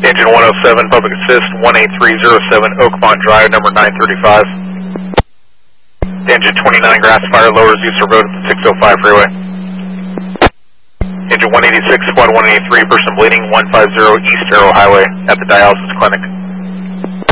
Engine 107, public assist, 18307 Oakmont Drive, number 935. Engine 29, grass fire, lower Zusa Road at the 605 freeway. Engine 186, squad 183, person bleeding, 150 East Arrow Highway at the dialysis clinic.